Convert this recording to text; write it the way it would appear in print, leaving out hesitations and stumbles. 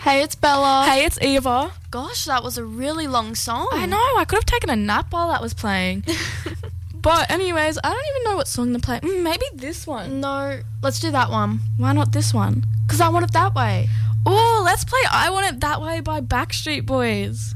Hey, it's Bella. Hey, it's Eva. Gosh, that was a really long song. I know, I could have taken a nap while that was playing. But anyways, I don't even know what song to play. Maybe this one. No, let's do that one. Why not this one? Because I Want It That Way. Oh, let's play I Want It That Way by Backstreet Boys.